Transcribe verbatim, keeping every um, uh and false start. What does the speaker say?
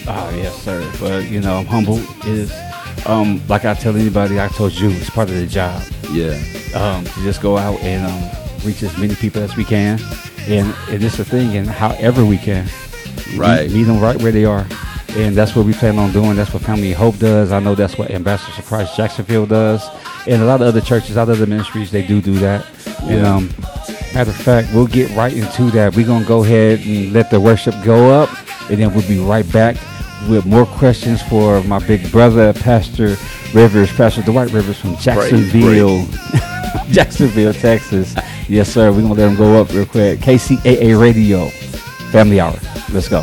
Oh yes, sir. But you know, I'm humble. Is um like I tell anybody, I told you, it's part of the job. Yeah. Um, to just go out and um, reach as many people as we can, and, and it's the thing, and however we can, Right. meet, meet them right where they are, and that's what we plan on doing. That's what Family Hope does. I know that's what Ambassadors of Christ Jacksonville does, and a lot of other churches, a lot of other ministries, they do do that. And Yeah. um, matter of fact, we'll get right into that. We're gonna go ahead and let the worship go up, and then we'll be right back with more questions for my big brother, Pastor Rivers, Pastor Dwight Rivers from Jacksonville, Jacksonville, Texas. Yes, sir. We're going to let him go up real quick. K C A A Radio, Family Hour. Let's go.